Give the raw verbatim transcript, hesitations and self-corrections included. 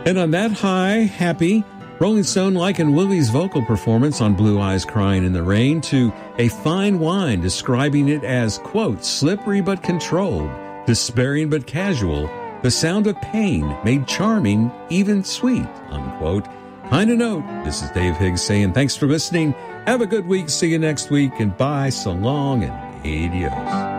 And on that high, happy, Rolling Stone likened Willie's vocal performance on Blue Eyes Crying in the Rain to a fine wine, describing it as, quote, slippery but controlled, despairing but casual, the sound of pain made charming, even sweet, unquote. Kind of note, this is Dave Higgs saying thanks for listening. Have a good week. See you next week. And bye, so long, and adios.